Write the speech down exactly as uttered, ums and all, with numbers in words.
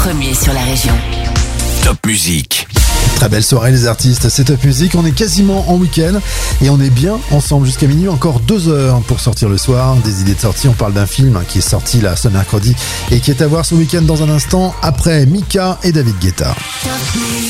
Premier sur la région. Top Musique. Très belle soirée les artistes, c'est Top Musique, on est quasiment en week-end et on est bien ensemble jusqu'à minuit, encore deux heures pour sortir le soir, des idées de sortie. On parle d'un film qui est sorti là ce mercredi et qui est à voir ce week-end dans un instant après Mika et David Guetta.